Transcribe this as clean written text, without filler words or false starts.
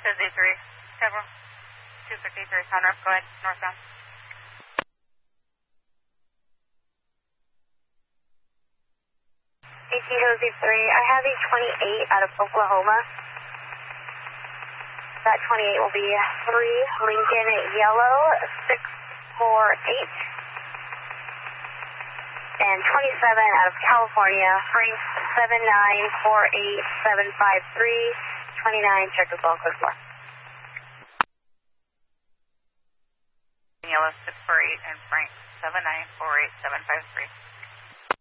Z3, several 253, sound up, go ahead, northbound. ATO Z3, I have a 28 out of Oklahoma. That 28 will be 3 Lincoln Yellow 648. And 27 out of California, Frank 7948753, 29 Checker Golf Coast 4. Yellow 648 and Frank 7948753.